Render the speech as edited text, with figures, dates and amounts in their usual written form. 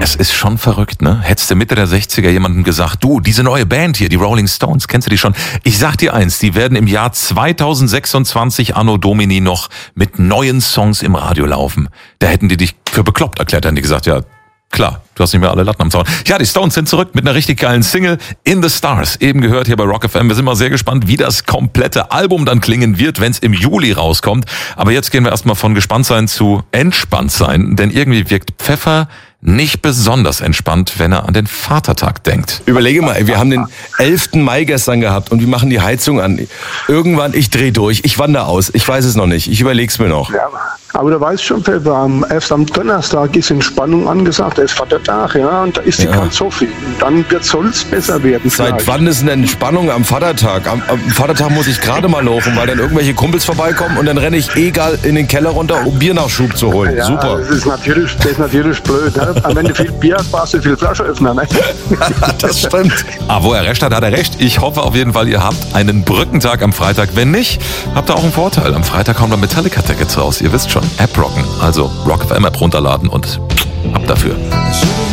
Es ist schon verrückt, ne? Hättest du Mitte der 60er jemandem gesagt, du, diese neue Band hier, die Rolling Stones, kennst du die schon? Ich sag dir eins, die werden im Jahr 2026 Anno Domini noch mit neuen Songs im Radio laufen. Da hätten die dich für bekloppt erklärt, hätten die gesagt, ja, klar, du hast nicht mehr alle Latten am Zaun. Ja, die Stones sind zurück mit einer richtig geilen Single, In the Stars, eben gehört hier bei Rock FM. Wir sind mal sehr gespannt, wie das komplette Album dann klingen wird, wenn es im Juli rauskommt. Aber jetzt gehen wir erstmal von gespannt sein zu entspannt sein, denn irgendwie wirkt Pfeffer nicht besonders entspannt, wenn er an den Vatertag denkt. Überlege mal, wir haben den 11. Mai gestern gehabt und wir machen die Heizung an. Irgendwann, ich dreh durch, ich wandere aus, ich weiß es noch nicht, ich überleg's mir noch. Ja, aber du weißt schon, Pfeffer, erst am Donnerstag ist Entspannung angesagt, der ist Vatertag, ja, und da ist die ganz so viel. Dann soll es besser werden. Seit wann ist denn Entspannung am Vatertag? Am Vatertag muss ich gerade mal laufen, weil dann irgendwelche Kumpels vorbeikommen und dann renne ich egal in den Keller runter, um Biernachschub zu holen. Ja, super. Das ist natürlich blöd. Ne? Wenn du viel Bier hast, brauchst du viel Flascheöffner. Ne? Das stimmt. Wo er recht hat, hat er recht. Ich hoffe auf jeden Fall, ihr habt einen Brückentag am Freitag. Wenn nicht, habt ihr auch einen Vorteil. Am Freitag kommen dann Metallica-Tickets raus. Ihr wisst schon, App rocken. Also Rock FM App runterladen und ab dafür.